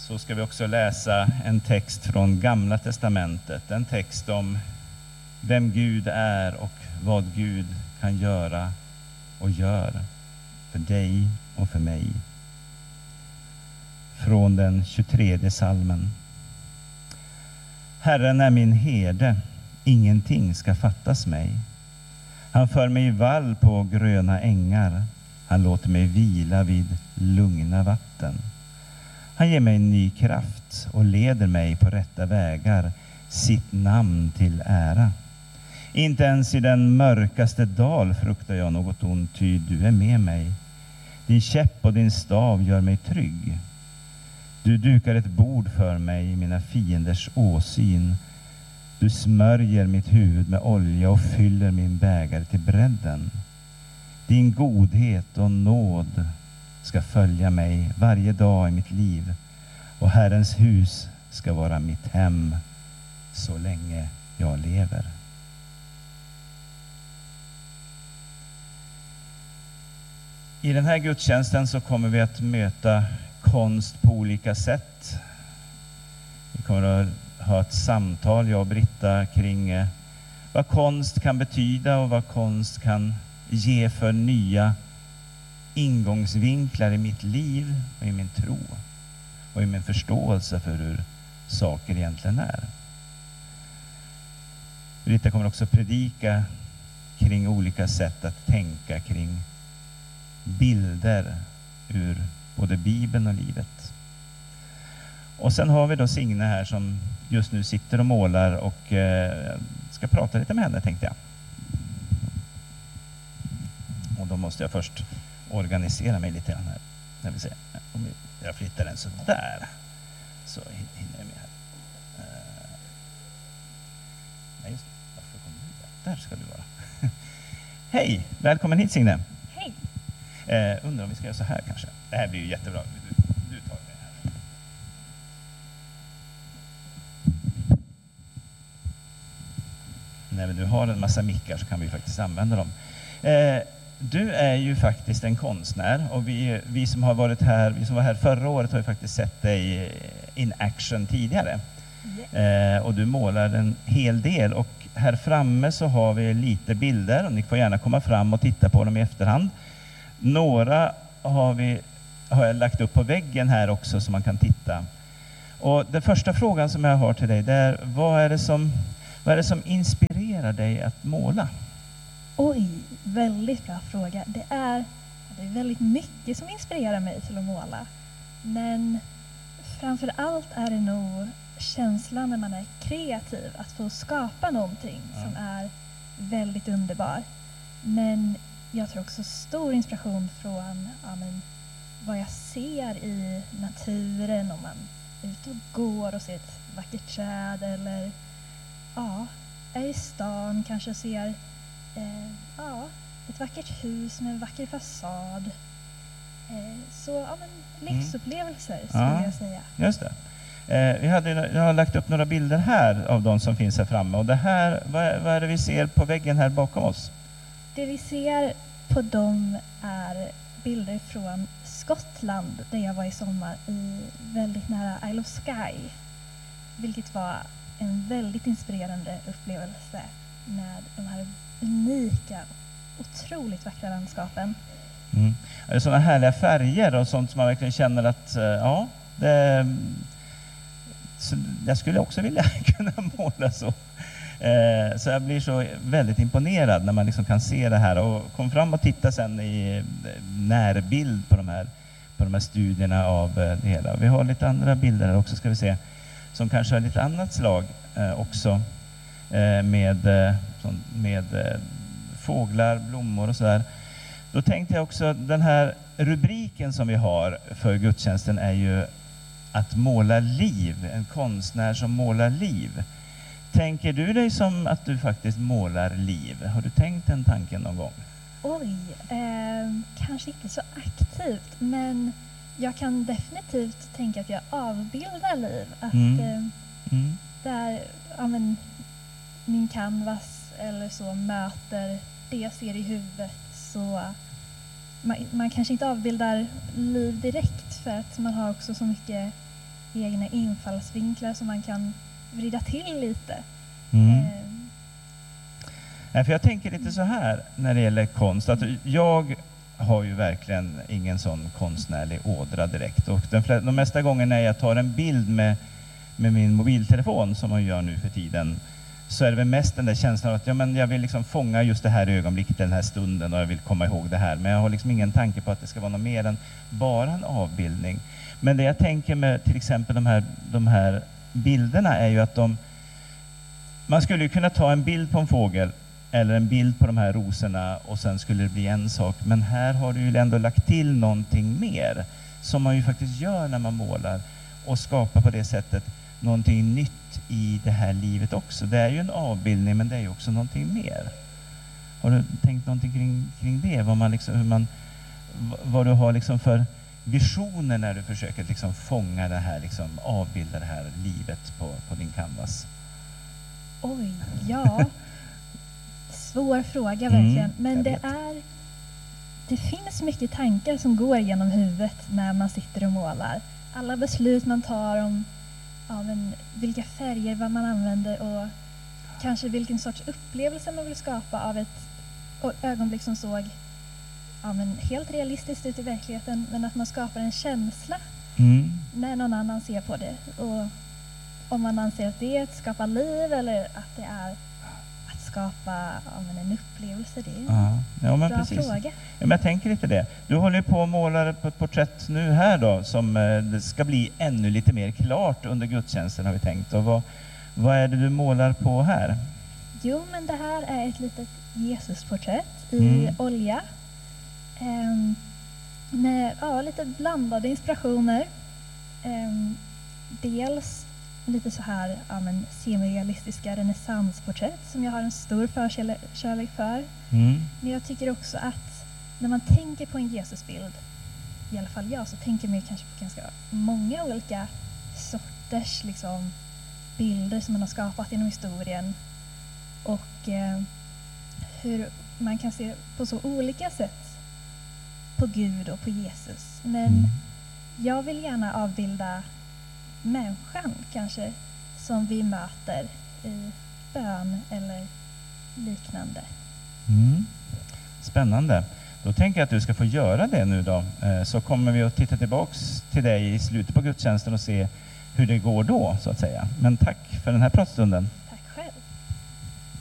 så ska vi också läsa en text från Gamla testamentet. En text om vem Gud är och vad Gud kan göra och gör för dig och för mig. Från den 23:e psalmen. Herren är min herde, ingenting ska fattas mig. Han för mig i vall på gröna ängar. Han låter mig vila vid lugna vatten. Han ger mig ny kraft och leder mig på rätta vägar, sitt namn till ära. Inte ens i den mörkaste dal fruktar jag något ont, ty du är med mig. Din käpp och din stav gör mig trygg. Du dukar ett bord för mig i mina fienders åsyn. Du smörjer mitt huvud med olja och fyller min bägare till bredden. Din godhet och nåd ska följa mig varje dag i mitt liv, och Herrens hus ska vara mitt hem så länge jag lever. I den här gudstjänsten så kommer vi att möta konst på olika sätt. Vi kommer att ha ett samtal, jag och Britta, kring vad konst kan betyda och vad konst kan ge för nya ingångsvinklar i mitt liv och i min tro och i min förståelse för hur saker egentligen är. Britta kommer också predika kring olika sätt att tänka kring bilder ur både Bibeln och livet. Och sen har vi då Signe här som just nu sitter och målar och ska prata lite med henne, tänkte jag. Och då måste jag först organisera mig lite grann här. Jag vill se om jag flyttar den så där, så hinner jag med här. Nej, just det. Varför kommer du där? Där ska du vara. Hej, välkommen hit Signe. Hej. Undrar om vi ska göra så här kanske. Det här blir ju jättebra. Du tar det här. När vi nu har en massa mickar så kan vi faktiskt använda dem. Du är ju faktiskt en konstnär, och vi som har varit här, vi som var här förra året har ju faktiskt sett dig in action tidigare. Yes. Och du målar en hel del, och här framme så har vi lite bilder och ni får gärna komma fram och titta på dem i efterhand. Några har jag lagt upp på väggen här också så man kan titta. Och den första frågan som jag har till dig, det är vad är det som inspirerar dig att måla? Oj, väldigt bra fråga. Det är väldigt mycket som inspirerar mig till att måla. Men framför allt är det nog känslan när man är kreativ, att få skapa någonting som är väldigt underbar. Men jag tror också stor inspiration från vad jag ser i naturen, om man är ute och går och ser ett vackert träd, eller är i stan kanske ser ett vackert hus med en vacker fasad. Livsupplevelser skulle jag säga. Just det. Jag har lagt upp några bilder här av de som finns här framme. Och det här, vad är det vi ser på väggen här bakom oss? Det vi ser på dem är bilder från Skottland, där jag var i sommar, väldigt nära Isle of Skye. Vilket var en väldigt inspirerande upplevelse med de här unika, otroligt vackra landskapen. Är det sådana härliga färger och sånt som man verkligen känner att jag skulle också vilja kunna måla så. Så jag blir så väldigt imponerad när man liksom kan se det här, och kom fram och titta sen i närbild på de här studierna av det hela. Vi har lite andra bilder här också, ska vi se, som kanske har lite annat slag också, med fåglar, blommor och sådär. Då tänkte jag också, den här rubriken som vi har för gudstjänsten är ju att måla liv, en konstnär som målar liv. Tänker du dig som att du faktiskt målar liv? Har du tänkt den tanken någon gång? Oj, kanske inte så aktivt, men jag kan definitivt tänka att jag avbildar liv. Att där min canvas eller så möter det jag ser i huvudet, så man kanske inte avbildar liv direkt, för att man har också så mycket egna infallsvinklar som man kan vrida till lite. För jag tänker lite så här när det gäller konst, att jag har ju verkligen ingen sån konstnärlig ådra direkt, och de mesta gånger när jag tar en bild med min mobiltelefon, som man gör nu för tiden, så är det väl mest den där känslan av att jag vill liksom fånga just det här ögonblicket, den här stunden, och jag vill komma ihåg det här, men jag har liksom ingen tanke på att det ska vara något mer än bara en avbildning. Men det jag tänker med till exempel de här bilderna är ju att man skulle ju kunna ta en bild på en fågel eller en bild på de här rosorna och sen skulle det bli en sak. Men här har du ju ändå lagt till någonting mer som man ju faktiskt gör när man målar och skapar på det sättet någonting nytt i det här livet också. Det är ju en avbildning, men det är ju också någonting mer. Har du tänkt någonting kring det? Vad du har liksom för visioner när du försöker liksom fånga det här, liksom avbilda det här livet på din canvas? Oj, ja. Svår fråga verkligen. Men det finns mycket tankar som går genom huvudet när man sitter och målar. Alla beslut man tar om vilka färger vad man använder och kanske vilken sorts upplevelse man vill skapa av ett ögonblick som såg helt realistiskt ut i verkligheten, men att man skapar en känsla när någon annan ser på det. Och om man anser att det är att skapa liv eller att det är att skapa en upplevelse, det är en bra fråga. Ja, men jag tänker lite det. Du håller på att måla på ett porträtt nu här då, som det ska bli ännu lite mer klart under gudstjänsten, har vi tänkt. Och vad är det du målar på här? Jo, men det här är ett litet Jesusporträtt i olja. Med lite blandade inspirationer. Dels lite så här semirealistiska renässansporträtt som jag har en stor förkärlek för. Men jag tycker också att när man tänker på en Jesusbild, i alla fall jag, så tänker man kanske på ganska många olika sorters bilder som man har skapat genom historien. Och hur man kan se på så olika sätt på Gud och på Jesus. Men jag vill gärna avbilda människan kanske som vi möter i bön eller liknande. Spännande. Då tänker jag att du ska få göra det nu då. Så kommer vi att titta tillbaks till dig i slutet på gudstjänsten och se hur det går då, så att säga. Men tack för den här pratstunden.